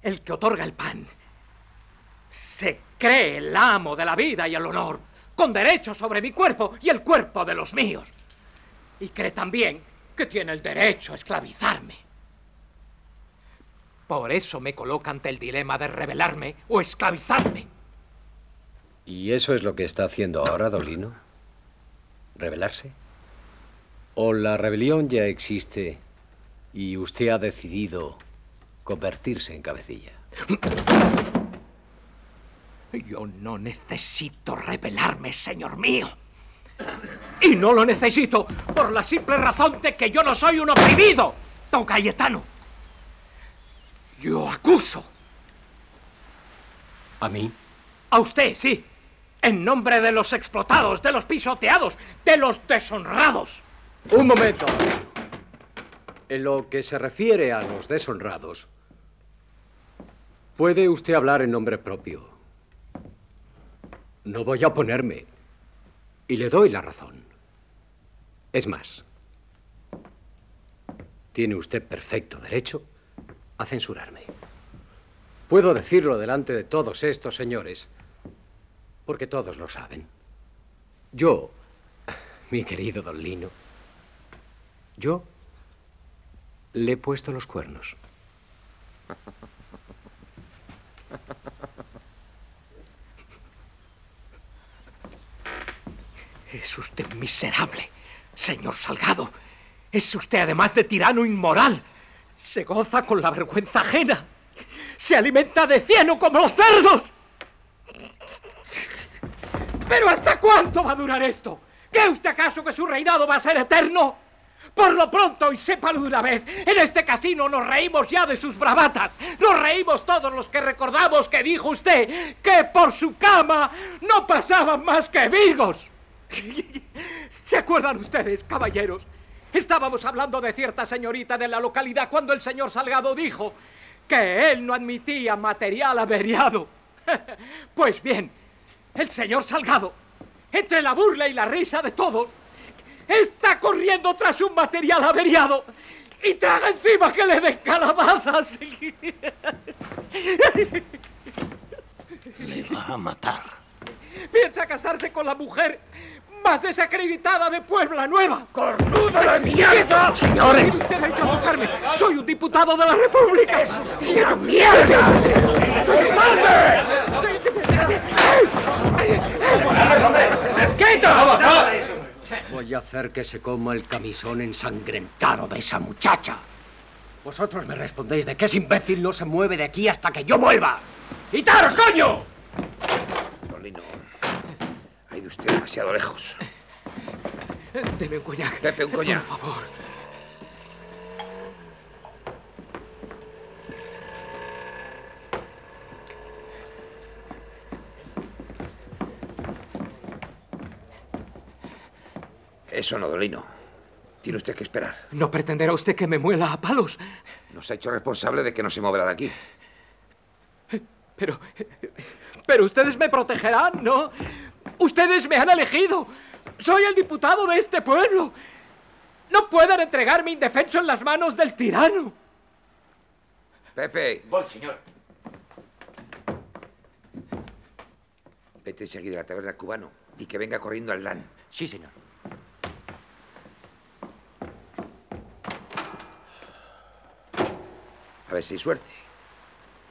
el que otorga el pan, se cree el amo de la vida y el honor, con derecho sobre mi cuerpo y el cuerpo de los míos. Y cree también que tiene el derecho a esclavizarme. Por eso me coloca ante el dilema de rebelarme o esclavizarme. ¿Y eso es lo que está haciendo ahora, Dolino? ¿Rebelarse? ¿O la rebelión ya existe y usted ha decidido convertirse en cabecilla? Yo no necesito rebelarme, señor mío. Y no lo necesito por la simple razón de que yo no soy un oprimido, don Cayetano. Yo acuso. ¿A mí? A usted, sí. En nombre de los explotados, de los pisoteados, de los deshonrados. Un momento. En lo que se refiere a los deshonrados, puede usted hablar en nombre propio. No voy a oponerme. Y le doy la razón. Es más, tiene usted perfecto derecho a censurarme. Puedo decirlo delante de todos estos señores, porque todos lo saben. Yo, mi querido don Lino, yo le he puesto los cuernos. Es usted un miserable, señor Salgado. Es usted, además de tirano inmoral. Se goza con la vergüenza ajena. Se alimenta de cieno como los cerdos. ¿Pero hasta cuánto va a durar esto? ¿Cree usted acaso que su reinado va a ser eterno? Por lo pronto, y sépalo de una vez, en este casino nos reímos ya de sus bravatas. Nos reímos todos los que recordamos que dijo usted que por su cama no pasaban más que virgos. ¿Se acuerdan ustedes, caballeros? Estábamos hablando de cierta señorita de la localidad cuando el señor Salgado dijo que él no admitía material averiado. Pues bien, el señor Salgado, entre la burla y la risa de todos, está corriendo tras un material averiado y traga encima que le den calabazas. Le va a matar. Piensa casarse con la mujer más desacreditada de Puebla Nueva. ¡Cornudo de mierda! Señores, usted ha hecho tocarme. Soy un diputado de la República. ¡Es una mierda! ¡Soy un ¡Quieto! Voy a hacer que se coma el camisón ensangrentado de esa muchacha. Vosotros me respondéis de que ese imbécil no se mueve de aquí hasta que yo vuelva. ¡Quitaros, coño! Dolino, ha ido usted demasiado lejos. Deme un coñac. Pepe, un coñac. Por favor. Eso no, Dolino. Tiene usted que esperar. ¿No pretenderá usted que me muela a palos? Nos ha hecho responsable de que no se moverá de aquí. Pero ustedes me protegerán, ¿no? Ustedes me han elegido. Soy el diputado de este pueblo. No pueden entregarme indefenso en las manos del tirano. Pepe. Voy, señor. Vete enseguida a la taberna Cubano y que venga corriendo al LAN. Sí, señor. A ver si hay suerte.